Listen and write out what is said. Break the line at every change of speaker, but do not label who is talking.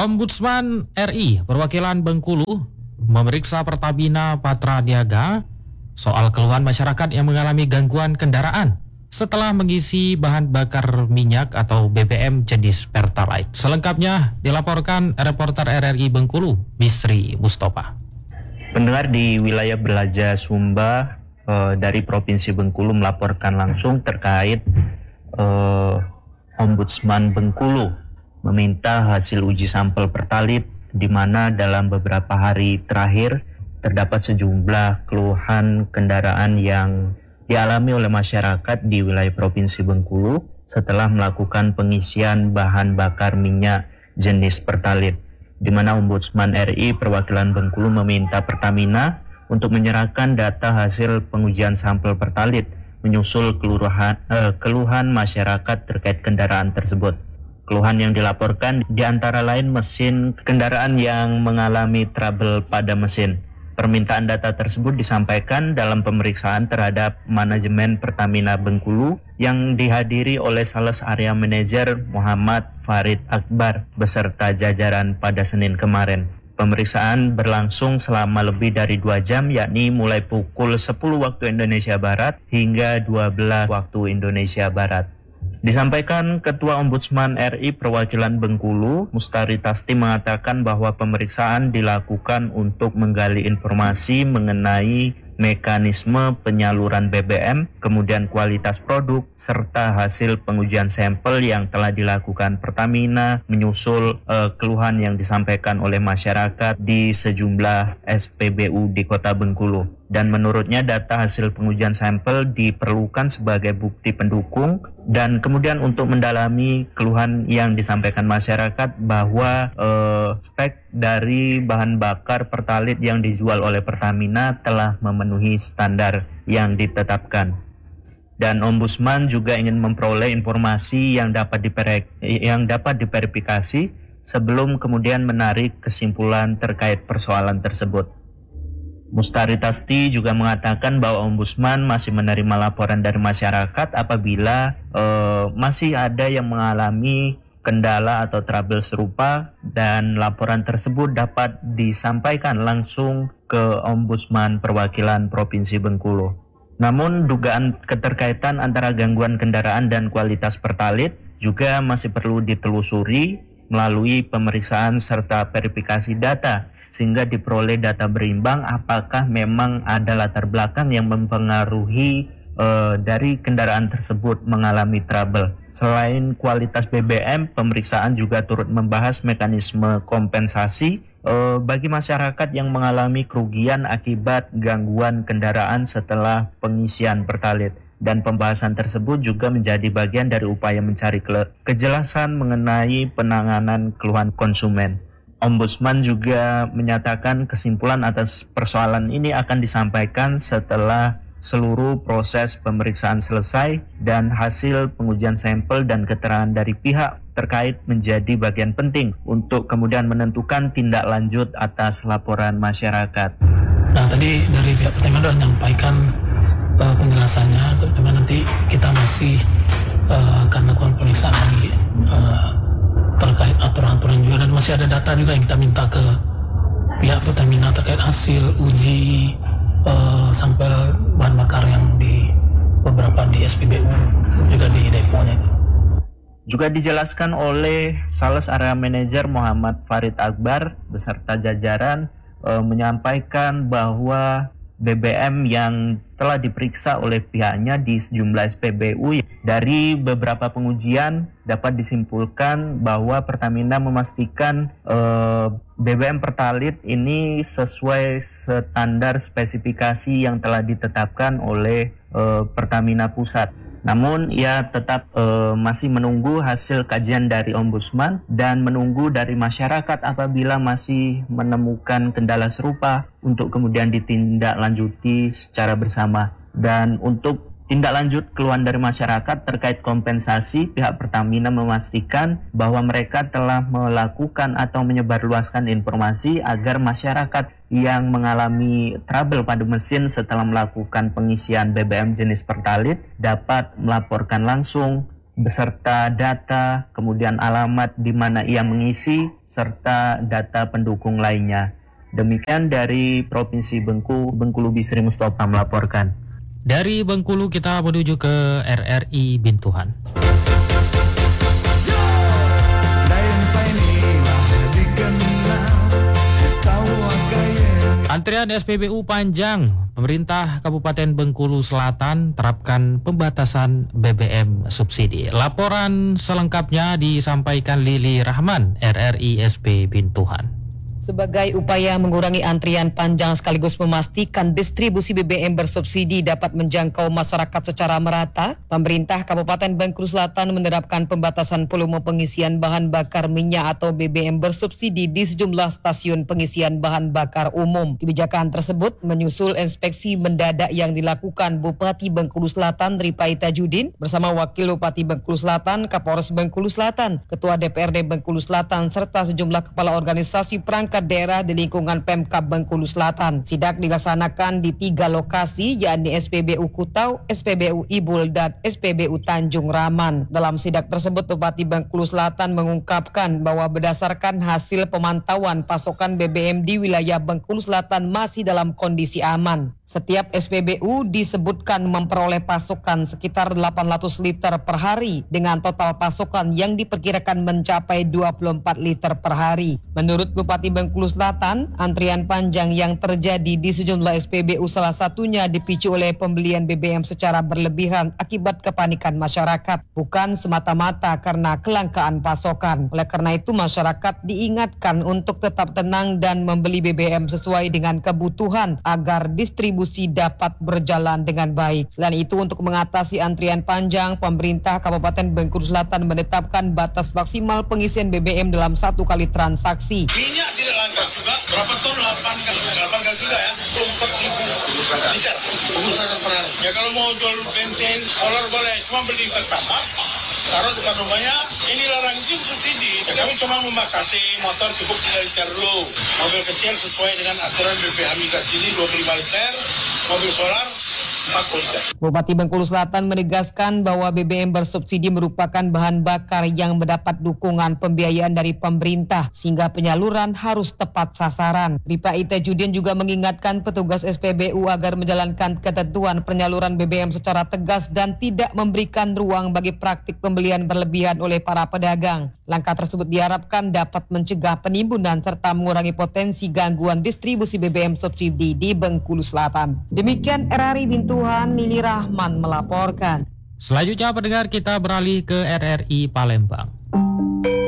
Ombudsman RI perwakilan Bengkulu memeriksa Pertamina Patra Niaga soal keluhan masyarakat yang mengalami gangguan kendaraan setelah mengisi bahan bakar minyak atau BBM jenis Pertalite. Selengkapnya dilaporkan reporter RRI Bengkulu, Bisri Mustafa.
Pendengar di wilayah Belaja Sumba dari Provinsi Bengkulu melaporkan langsung terkait Ombudsman Bengkulu meminta hasil uji sampel Pertalite, di mana dalam beberapa hari terakhir terdapat sejumlah keluhan kendaraan yang dialami oleh masyarakat di wilayah Provinsi Bengkulu setelah melakukan pengisian bahan bakar minyak jenis Pertalite, di mana Ombudsman RI perwakilan Bengkulu meminta Pertamina untuk menyerahkan data hasil pengujian sampel Pertalite menyusul keluhan masyarakat terkait kendaraan tersebut. Keluhan yang dilaporkan di antara lain mesin kendaraan yang mengalami trouble pada mesin. Permintaan data tersebut disampaikan dalam pemeriksaan terhadap manajemen Pertamina Bengkulu yang dihadiri oleh Sales Area Manager Muhammad Farid Akbar beserta jajaran pada Senin kemarin. Pemeriksaan berlangsung selama lebih dari 2 jam, yakni mulai pukul 10 waktu Indonesia Barat hingga 12 waktu Indonesia Barat. Disampaikan Ketua Ombudsman RI perwakilan Bengkulu, Mustari Tasti, mengatakan bahwa pemeriksaan dilakukan untuk menggali informasi mengenai mekanisme penyaluran BBM, kemudian kualitas produk, serta hasil pengujian sampel yang telah dilakukan Pertamina menyusul keluhan yang disampaikan oleh masyarakat di sejumlah SPBU di Kota Bengkulu. Dan menurutnya data hasil pengujian sampel diperlukan sebagai bukti pendukung dan kemudian untuk mendalami keluhan yang disampaikan masyarakat bahwa spek dari bahan bakar Pertalite yang dijual oleh Pertamina telah memenuhi standar yang ditetapkan. Dan Ombudsman juga ingin memperoleh informasi yang dapat diverifikasi sebelum kemudian menarik kesimpulan terkait persoalan tersebut. Mustari Tasti juga mengatakan bahwa Ombudsman masih menerima laporan dari masyarakat apabila masih ada yang mengalami kendala atau trouble serupa, dan laporan tersebut dapat disampaikan langsung ke Ombudsman perwakilan Provinsi Bengkulu. Namun dugaan keterkaitan antara gangguan kendaraan dan kualitas Pertalite juga masih perlu ditelusuri melalui pemeriksaan serta verifikasi data, sehingga diperoleh data berimbang apakah memang ada latar belakang yang mempengaruhi dari kendaraan tersebut mengalami trouble. Selain kualitas BBM, pemeriksaan juga turut membahas mekanisme kompensasi bagi masyarakat yang mengalami kerugian akibat gangguan kendaraan setelah pengisian Pertalite. Dan pembahasan tersebut juga menjadi bagian dari upaya mencari kejelasan mengenai penanganan keluhan konsumen. Ombudsman juga menyatakan kesimpulan atas persoalan ini akan disampaikan setelah seluruh proses pemeriksaan selesai dan hasil pengujian sampel dan keterangan dari pihak terkait menjadi bagian penting untuk kemudian menentukan tindak lanjut atas laporan masyarakat.
Nah, tadi dari pihak Pertamina sudah menyampaikan penjelasannya, terutama nanti kita masih akan lakukan pemeriksaan lagi terkait aturan-aturan juga, dan masih ada data juga yang kita minta ke pihak Pertamina terkait hasil uji sampel bahan bakar yang di beberapa di SPBU juga di deponya.
Juga dijelaskan oleh Sales Area Manager Muhammad Farid Akbar beserta jajaran menyampaikan bahwa BBM yang telah diperiksa oleh pihaknya di sejumlah SPBU dari beberapa pengujian dapat disimpulkan bahwa Pertamina memastikan BBM Pertalite ini sesuai standar spesifikasi yang telah ditetapkan oleh Pertamina Pusat. Namun ia tetap masih menunggu hasil kajian dari Ombudsman dan menunggu dari masyarakat apabila masih menemukan kendala serupa untuk kemudian ditindaklanjuti secara bersama. Dan untuk tindak lanjut keluhan dari masyarakat terkait kompensasi, pihak Pertamina memastikan bahwa mereka telah melakukan atau menyebarluaskan informasi agar masyarakat yang mengalami trouble pada mesin setelah melakukan pengisian BBM jenis Pertalite dapat melaporkan langsung beserta data, kemudian alamat di mana ia mengisi, serta data pendukung lainnya. Demikian dari Provinsi Bengkulu Bisri Mustafa melaporkan.
Dari Bengkulu kita menuju ke RRI Bintuhan. Antrian SPBU panjang. Pemerintah Kabupaten Bengkulu Selatan terapkan pembatasan BBM subsidi. Laporan selengkapnya disampaikan Lili Rahman, RRI SP Bintuhan.
Sebagai upaya mengurangi antrian panjang sekaligus memastikan distribusi BBM bersubsidi dapat menjangkau masyarakat secara merata, pemerintah Kabupaten Bengkulu Selatan menerapkan pembatasan volume pengisian bahan bakar minyak atau BBM bersubsidi di sejumlah stasiun pengisian bahan bakar umum. Kebijakan tersebut menyusul inspeksi mendadak yang dilakukan Bupati Bengkulu Selatan Ripai Tajudin bersama Wakil Bupati Bengkulu Selatan, Kapolres Bengkulu Selatan, Ketua DPRD Bengkulu Selatan, serta sejumlah kepala organisasi perangkat daerah di lingkungan Pemkab Bengkulu Selatan. Sidak dilaksanakan di 3 lokasi, yakni SPBU Kutau, SPBU Ibul, dan SPBU Tanjung Raman. Dalam sidak tersebut, Bupati Bengkulu Selatan mengungkapkan bahwa berdasarkan hasil pemantauan pasokan BBM di wilayah Bengkulu Selatan masih dalam kondisi aman. Setiap SPBU disebutkan memperoleh pasokan sekitar 800 liter per hari dengan total pasokan yang diperkirakan mencapai 24 liter per hari. Menurut Bupati Bengkulu Selatan, antrian panjang yang terjadi di sejumlah SPBU salah satunya dipicu oleh pembelian BBM secara berlebihan akibat kepanikan masyarakat, bukan semata-mata karena kelangkaan pasokan. Oleh karena itu, masyarakat diingatkan untuk tetap tenang dan membeli BBM sesuai dengan kebutuhan agar distribusi dapat berjalan dengan baik. Selain itu, untuk mengatasi antrian panjang, pemerintah Kabupaten Bengkulu Selatan menetapkan batas maksimal pengisian BBM dalam 1 kali transaksi.
Minyak tidak langka juga. Berapa ton? 8 kali juga ya. 4.000 liter. Per hari. Ya kalau mau jual bensin, solar boleh. Cuma beli pertama. Taruh di kantongnya. Ini larang itu subsidi. Ya, kami cuma membatasi motor cukup 3 liter dulu. Mobil kecil sesuai dengan aturan BPH migas ini 25 liter. Mobil solar 40 liter.
Bupati Bengkulu Selatan menegaskan bahwa BBM bersubsidi merupakan bahan bakar yang mendapat dukungan pembiayaan dari pemerintah sehingga penyaluran harus tepat sasaran. Ripai Tajudin juga mengingatkan petugas SPBU agar menjalankan ketentuan penyaluran BBM secara tegas dan tidak memberikan ruang bagi praktik pembelian berlebihan oleh para pedagang. Langkah tersebut diharapkan dapat mencegah penimbunan serta mengurangi potensi gangguan distribusi BBM subsidi di Bengkulu Selatan. Demikian RRI Bintuhan, Lili Rahman melaporkan.
Selanjutnya pendengar, kita beralih ke RRI Palembang.